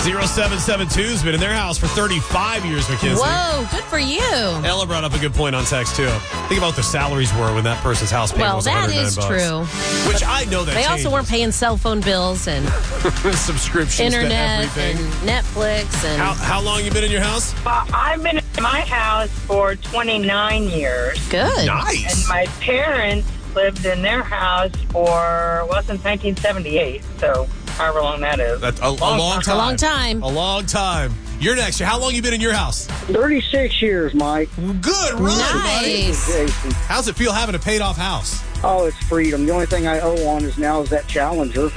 0772's been in their house for 35 years, Mackenzie. Whoa, good for you. Ella brought up a good point on text, too. Think about what the salaries were when that person's house payment was $109. Well, that is true. Which I know that They also weren't paying cell phone bills and subscriptions internet to everything. and Netflix. And How long you been in your house? I've been in my house for 29 years. good. Nice. And my parents lived in their house since 1978. So however long that is. That's a long time. A long time. A long time. You're next. How long you been in your house? 36 years, Mike. Good run, buddy. Nice. Jason. How's it feel having a paid-off house? Oh, it's freedom. The only thing I owe on is that Challenger.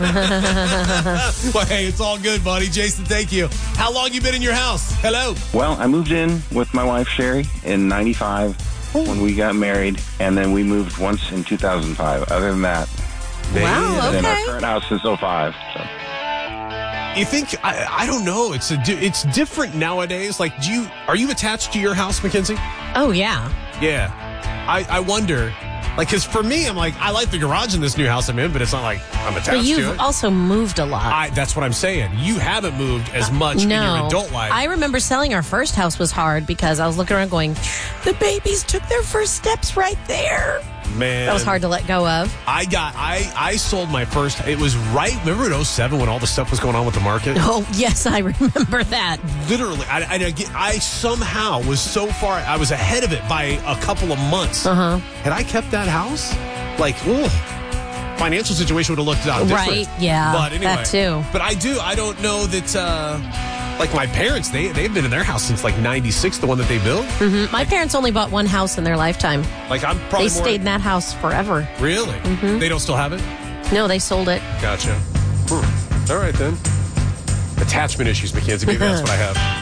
Well, hey, it's all good, buddy. Jason, thank you. How long you been in your house? Hello. Well, I moved in with my wife, Sherry, in 95 when we got married, and then we moved once in 2005. Other than that, Wow, been in our okay. current house since 05. So. You think, I don't know, it's different nowadays. Like, are you attached to your house, Mackenzie? Oh, yeah. Yeah. I wonder, like, because for me, I'm like, I like the garage in this new house I'm in, but it's not like I'm attached But to you've it. also moved a lot. That's what I'm saying. You haven't moved as much in your adult life. I remember selling our first house was hard because I was looking around going, the babies took their first steps right there. Man. That was hard to let go of. I sold my first, it was remember in 07 when all the stuff was going on with the market? Oh, yes, I remember that. Literally, I somehow was so far, I was ahead of it by a couple of months. Uh-huh. Had I kept that house, like, financial situation would have looked out different. Right, yeah, But anyway, that too. But I don't know that, like my parents, they've been in their house since like 96, the one that they built. Mm-hmm. My parents only bought one house in their lifetime. Like I'm probably They stayed in that house forever. Really? Mm-hmm. They don't still have it? No, they sold it. Gotcha. All right then. Attachment issues, Mackenzie. Maybe that's what I have.